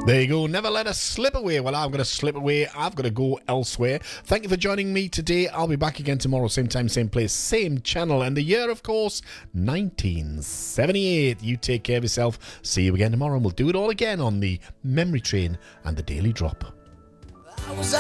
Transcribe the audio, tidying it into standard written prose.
There you go. Never let us slip away. Well, I'm going to slip away. I've got to go elsewhere. Thank you for joining me today. I'll be back again tomorrow, same time, same place, same channel. And the year, of course, 1978. You take care of yourself. See you again tomorrow. And we'll do it all again on the Memory Train and the Daily Drop.